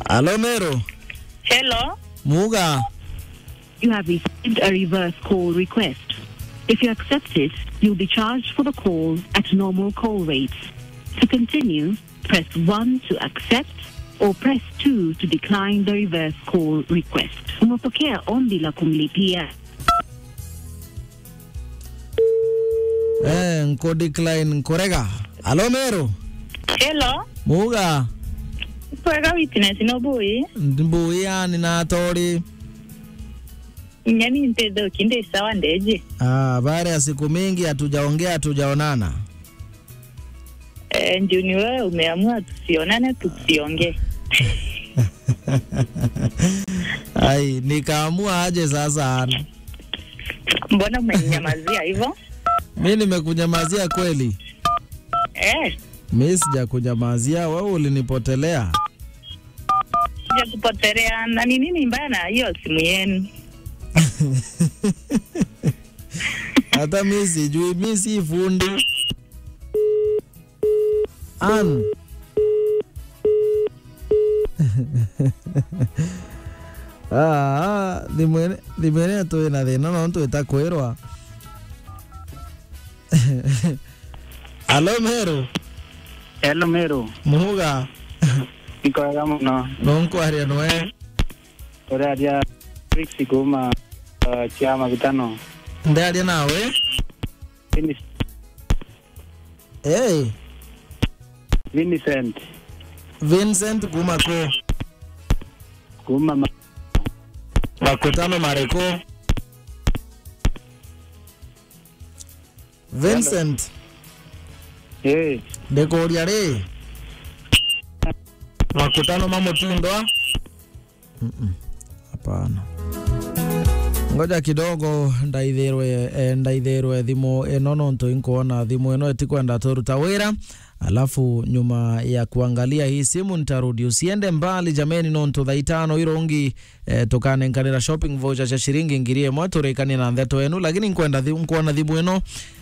Hello, Mero. Hello. Muga. You have received a reverse call request. If you accept it, you'll be charged for the call at normal call rates. To continue, press 1 to accept or press 2 to decline the reverse call request. Umepokea ombi la kumlipia. Nko decline korega. Hello, Mero. Hello. Muga. Kwega witness no boy. Mbuya nina tori. Nyani ntedo kinde sawa ndeje. Baada ya siku mingi hatujaongea hatujaonana. Njuni wewe umeamua tusionane tusiongee. Ai, nikaamua aje sasa. Mbona umenyamazia hivyo? Mimi nimekunyamazia kweli? Mimi sijakunyamazia, wewe ulinipotelea. Sijakupotelea, na nini mbaya na hiyo simu yenu? Hata mimi sijui, mimi si fundi. Dimene to na de no to está cuero. Hello, Mero. Hello, Mero. Muga. Iko kama no nko aria no ora aria Trixie Goma chama vitano. Ndaria nawe? Vincent Gumako. Makutano Mareko. Vincent. Dekoria re. Makutano mamotundwa? Hapana. Ngoja kidogo ndaitherwe thimu eno nto inkuona thimu eno etikwenda turuta wira, alafu nyuma ya kuangalia hii simu nitarudi. Usiende mbali jameni, nonto thaa 5 irongi tukane nkanira shopping voucher cha shilingi 1000 turekane na ndeto enu, lakini nkwenda nkuona thimu eno